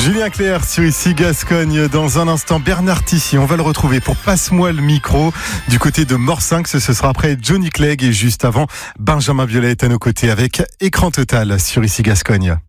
Julien Clerc sur Ici Gascogne. Dans un instant, Bernard Tissier, on va le retrouver pour Passe-moi le micro du côté de Morsinx. Ce sera après Johnny Clegg et juste avant, Benjamin Biolay est à nos côtés avec Écran Total sur Ici Gascogne.